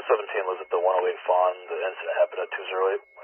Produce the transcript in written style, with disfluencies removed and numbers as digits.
17 was at the 108 Fawn. The incident happened at 208.